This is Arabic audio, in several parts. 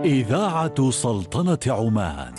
إذاعة سلطنة عمان.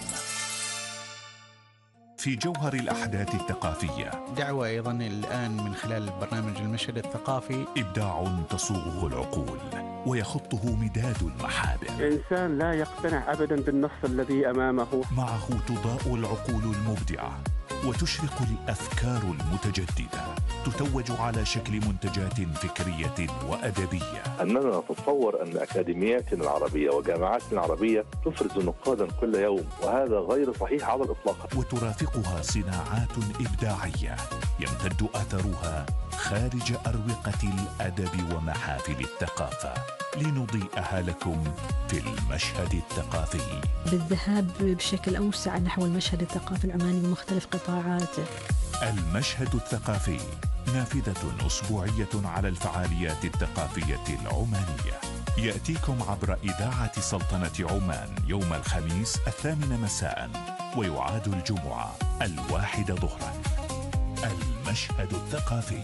في جوهر الأحداث الثقافية دعوة أيضا الآن من خلال برنامج المشهد الثقافي، إبداع تصوغه العقول ويخطه مداد المحابر. الإنسان لا يقتنع أبدا بالنص الذي أمامه. معه تضاء العقول المبدعة وتشرق الأفكار المتجددة، تتوج على شكل منتجات فكرية وأدبية. أننا نتصور أن أكاديمياتنا العربية وجامعاتنا العربية تفرز نقادا كل يوم، وهذا غير صحيح على الإطلاق. وترافقها صناعات إبداعية يمتد أثرها خارج أروقة الأدب ومحافل الثقافة، لنضيئها لكم في المشهد الثقافي، بالذهاب بشكل أوسع نحو المشهد الثقافي العماني بمختلف قطاعاته. المشهد الثقافي نافذة أسبوعية على الفعاليات الثقافية العمانية، يأتيكم عبر إذاعة سلطنة عمان يوم الخميس 8 مساء، ويعاد الجمعة 1 ظهرا. المشهد الثقافي.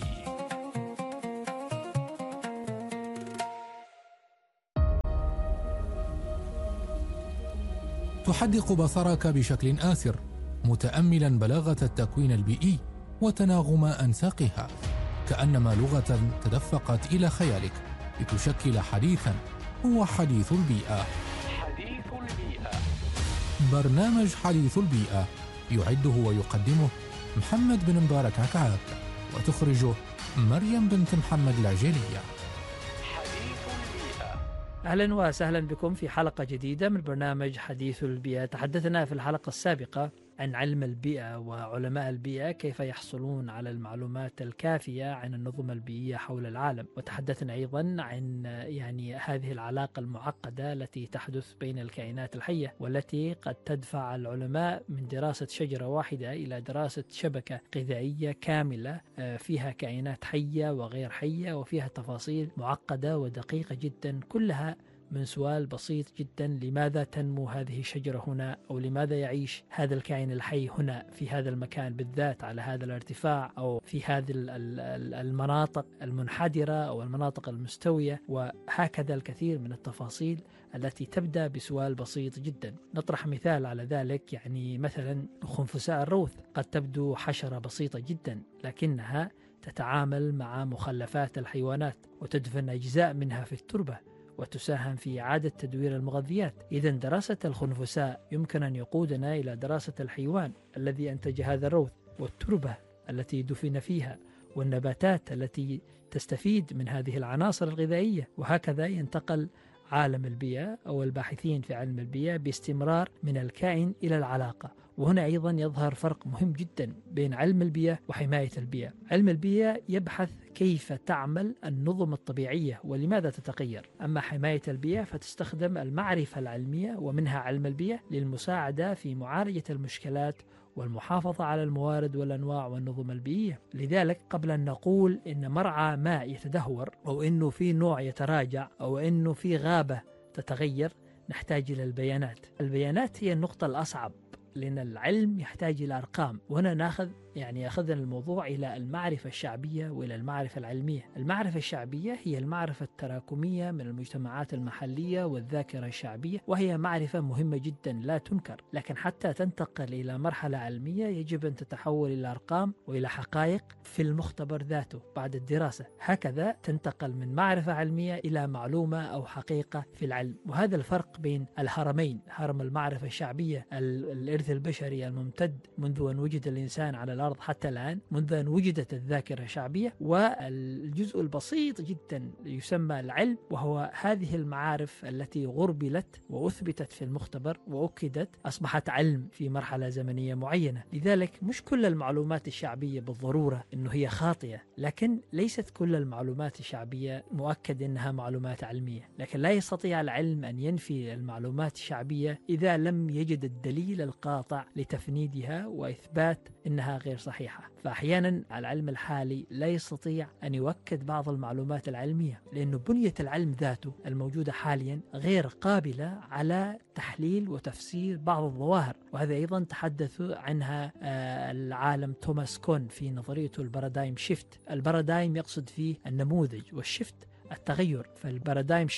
تحدق بصرك بشكل آسر، متأملا بلاغة التكوين البيئي وتناغم أنساقها، كأنما لغة تدفقت إلى خيالك لتشكل حديثا هو حديث البيئة. حديث البيئة، برنامج حديث البيئة يعده ويقدمه محمد بن مبارك عكعاك، وتخرجه مريم بنت محمد العجيلية. أهلا وسهلا بكم في حلقة جديدة من برنامج حديث البيئة. تحدثنا في الحلقة السابقة عن علم البيئة وعلماء البيئة كيف يحصلون على المعلومات الكافية عن النظم البيئية حول العالم، وتحدثنا أيضا عن هذه العلاقة المعقدة التي تحدث بين الكائنات الحية، والتي قد تدفع العلماء من دراسة شجرة واحدة إلى دراسة شبكة غذائية كاملة فيها كائنات حية وغير حية، وفيها تفاصيل معقدة ودقيقة جدا، كلها من سؤال بسيط جدا: لماذا تنمو هذه الشجرة هنا؟ أو لماذا يعيش هذا الكائن الحي هنا في هذا المكان بالذات على هذا الارتفاع، أو في هذه المناطق المنحدرة أو المناطق المستوية؟ وهكذا الكثير من التفاصيل التي تبدأ بسؤال بسيط جدا. نطرح مثال على ذلك، مثلا خنفساء الروث قد تبدو حشرة بسيطة جدا، لكنها تتعامل مع مخلفات الحيوانات وتدفن أجزاء منها في التربة وتساهم في إعادة تدوير المغذيات. إذا دراسة الخنفساء يمكن أن يقودنا إلى دراسة الحيوان الذي أنتج هذا الروث، والتربة التي دفن فيها، والنباتات التي تستفيد من هذه العناصر الغذائية. وهكذا ينتقل عالم البيئة أو الباحثين في علم البيئة باستمرار من الكائن إلى العلاقة. وهنا أيضا يظهر فرق مهم جدا بين علم البيئة وحماية البيئة. علم البيئة يبحث كيف تعمل النظم الطبيعية ولماذا تتغير، أما حماية البيئة فتستخدم المعرفة العلمية ومنها علم البيئة للمساعدة في معالجة المشكلات والمحافظة على الموارد والأنواع والنظم البيئية. لذلك قبل أن نقول إن مرعى ماء يتدهور، أو إنه في نوع يتراجع، أو إنه في غابة تتغير، نحتاج إلى البيانات. البيانات هي النقطة الأصعب، لأن العلم يحتاج إلى أرقام. وهنا أخذنا الموضوع إلى المعرفة الشعبية وإلى المعرفة العلمية. المعرفة الشعبية هي المعرفة التراكمية من المجتمعات المحلية والذاكرة الشعبية، وهي معرفة مهمة جدا لا تنكر، لكن حتى تنتقل إلى مرحلة علمية يجب أن تتحول إلى أرقام وإلى حقائق في المختبر ذاته بعد الدراسة. هكذا تنتقل من معرفة علمية إلى معلومة أو حقيقة في العلم. وهذا الفرق بين الهرمين، هرم المعرفة الشعبية، الإرث البشري الممتد منذ أن وجد الإنسان على الأرض حتى الآن، منذ أن وجدت الذاكرة الشعبية، والجزء البسيط جدا يسمى العلم، وهو هذه المعارف التي غربلت وأثبتت في المختبر وأكدت، أصبحت علم في مرحلة زمنية معينة. لذلك مش كل المعلومات الشعبية بالضرورة أنه هي خاطئة، لكن ليست كل المعلومات الشعبية مؤكد أنها معلومات علمية. لكن لا يستطيع العلم أن ينفي المعلومات الشعبية إذا لم يجد الدليل القاطع لتفنيدها وإثبات أنها غير صحيحة. فأحيانا العلم الحالي لا يستطيع أن يؤكد بعض المعلومات العلمية، لأن بنية العلم ذاته الموجودة حاليا غير قابلة على تحليل وتفسير بعض الظواهر. وهذا أيضا تحدث عنها العالم توماس كون في نظريته البارادايم شيفت. البارادايم يقصد فيه النموذج، والشيفت التغير. فالبارادايم شيفت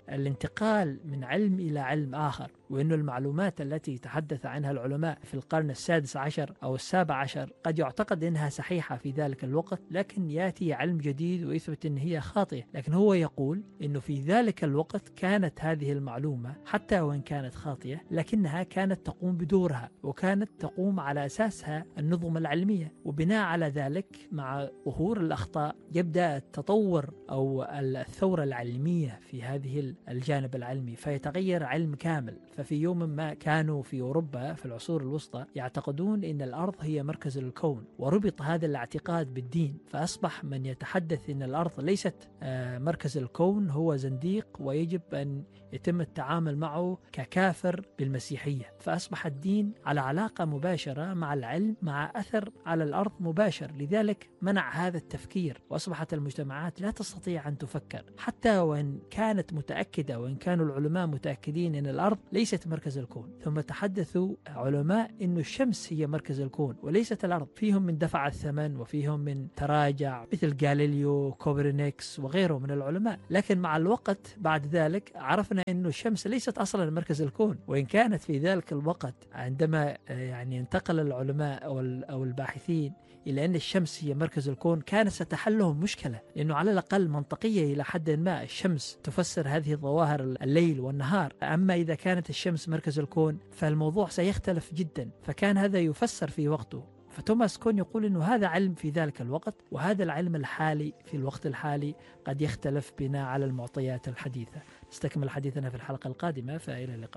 الانتقال من علم إلى علم آخر، وأن المعلومات التي تحدث عنها العلماء في القرن السادس عشر أو السابع عشر قد يعتقد أنها صحيحة في ذلك الوقت، لكن يأتي علم جديد ويثبت أن هي خاطئة. لكن هو يقول أنه في ذلك الوقت كانت هذه المعلومة حتى وإن كانت خاطئة لكنها كانت تقوم بدورها، وكانت تقوم على أساسها النظم العلمية، وبناء على ذلك مع ظهور الأخطاء يبدأ التطور أو الثورة العلمية في هذه الجانب العلمي، فيتغير علم كامل. ففي يوم ما كانوا في أوروبا في العصور الوسطى يعتقدون أن الأرض هي مركز الكون، وربط هذا الاعتقاد بالدين، فأصبح من يتحدث أن الأرض ليست مركز الكون هو زنديق ويجب أن يتم التعامل معه ككافر بالمسيحية. فأصبح الدين على علاقة مباشرة مع العلم، مع أثر على الأرض مباشر، لذلك منع هذا التفكير، وأصبحت المجتمعات لا تستطيع أن تفكر حتى وإن كانت متأكدة، وإن كانوا العلماء متأكدين أن الأرض ليست مركز الكون. ثم تحدثوا علماء أن الشمس هي مركز الكون وليست الأرض، فيهم من دفع الثمن وفيهم من تراجع مثل غاليليو كوبرنيكس وغيره من العلماء، لكن مع الوقت بعد ذلك عرفنا أن الشمس ليست أصلا مركز الكون، وإن كانت في ذلك الوقت عندما انتقل العلماء أو الباحثين إلى أن الشمس هي مركز الكون كانت ستحل لهم مشكلة، لأنه على الأقل منطقية إلى حد ما الشمس تفسر هذه الظواهر الليل والنهار. أما إذا كانت الشمس مركز الكون فالموضوع سيختلف جدا، فكان هذا يفسر في وقته. فتوماس كون يقول أنه هذا علم في ذلك الوقت، وهذا العلم الحالي في الوقت الحالي قد يختلف بناء على المعطيات الحديثة. نستكمل حديثنا في الحلقة القادمة، فإلى اللقاء.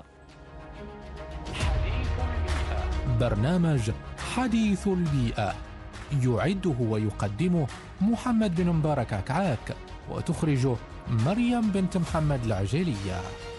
برنامج حديث البيئة يعده ويقدمه محمد بن مبارك عكعاك، وتخرجه مريم بنت محمد العجيلية.